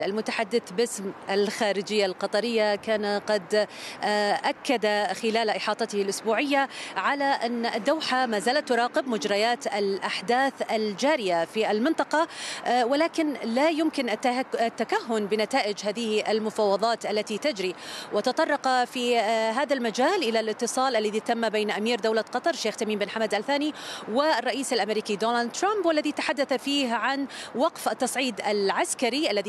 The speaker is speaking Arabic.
المتحدث باسم الخارجية القطرية كان قد أكد خلال إحاطته الأسبوعية على أن الدوحة ما زالت تراقب مجريات الأحداث الجارية في المنطقة، ولكن لا يمكن التكهن بنتائج هذه المفاوضات التي تجري. وتطرق في هذا المجال إلى الاتصال الذي تم بين أمير دولة قطر الشيخ تميم بن حمد آل ثاني والرئيس الأمريكي دونالد ترامب، والذي تحدث فيه عن وقف التصعيد العسكري الذي